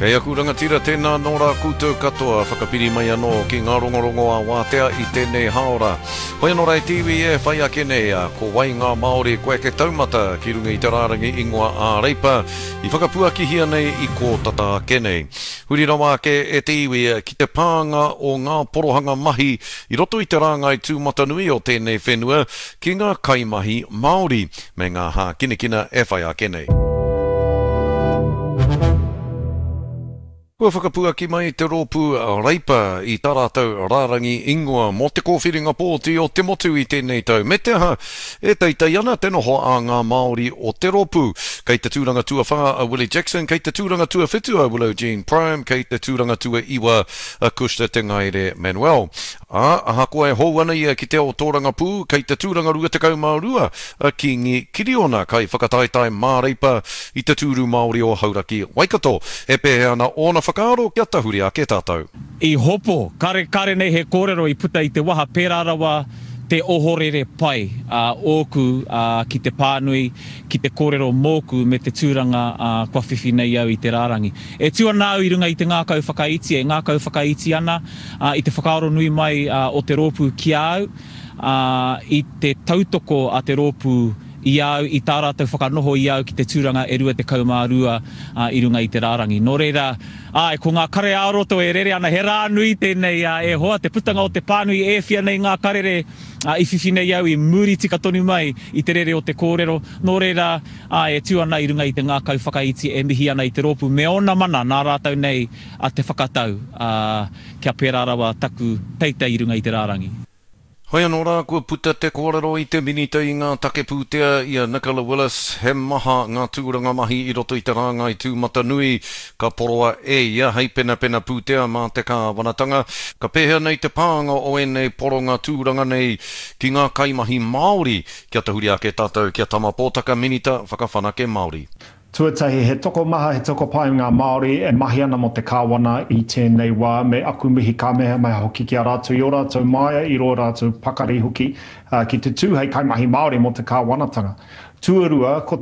Kei aku rangatira tēnā nō rā koutou katoa whakapiri mai anō ki ngā rongorongo a wātea i tēnei haora. Hoi anō rai tiwi e whai ake nei a ko wai ngā Māori koe ke taumata ki runga i te rārangi ingoa a reipa i whakapuakihia nei i ko tata kenei. Huri rawa ke e te iwi ki te pānga o ngā porohanga mahi i roto i te rāngai tūmatanui o tēnei whenua ki ngā kaimahi Māori me ngā hā kinekina e whai ake nei. Kua whakapuaki mai te rōpū reipa i tā rātou rārangi ingoa mo te kōwhiringa pōti o te motu i tēnei tau. Me te aha, e teitai ana te noho a ngā Māori o te rōpū. Kei te tūranga tua wha a Willie Jackson, kei te tūranga tua whitu a Willow Jean Prime, kei te tūranga tua iwa a Kushta Te Ngaire Manuel. Aha koe hou ana ia ki te o tōranga pū, kei te tūranga rua te kaumārua a Kingi Kiriona, kai whakataitai mā reipa i te tūru Māori o Hauraki Waikato. E pēhe ana ona whakaaro kia tahuri a ke tātou. I hopo, kare nei he kōrero i puta i te waha pērarawa te ohorere pai ōku ki te pānui, ki te kōrero mōku me te tūranga kua whiwhi nei au i te rārangi. E tuana au i runga i te ngākau whakaiti, e ngākau whakaiti ana i te whakaaro nui mai o te rōpū ki au, i te tautoko a te rōpū i au, i tā rātou whakanoho i au ki te tūranga e rua te kaumārua i runga i te rārangi. Nō reira, ko ngā kare āroto e rere ana, he rā nui tēnei e hoa, te putanga o te pānui e whia nei ngā karere i whiwhi nei au, i muri tika tonu mai i te rere o te kōrero. Nō reira, e tū ana i runga i te ngākau whakaiti e mihi ana i te rōpū. Me ona mana nā rātou nei te whakatau kia pērarawa taku teitei i runga i te rārangi. Hoi anō rā, kua puta te kōrero i te minita i ngā take pūtea i a Nicola Willis, he maha ngā tūranga mahi i roto i te rāngai tūmata nui, ka poroa e ia hei pena pūtea mā te kāwanatanga. Ka pēhea nei te pānga o enei poronga tūranga nei ki ngā kaimahi Māori, kia tahuri ake tātou kia tama pōtaka minita whakawhanake Māori. Tuatahi, he toko maha, he toko pai ngā Māori e mahi ana mo te kāwana i tēnei wā me aku mihi ka meha mai hoki ki a rātou i o rātou maia i ro rātou pakari hoki ki te tū hei kaimahi Māori mo te kāwanatanga. Tuarua, ko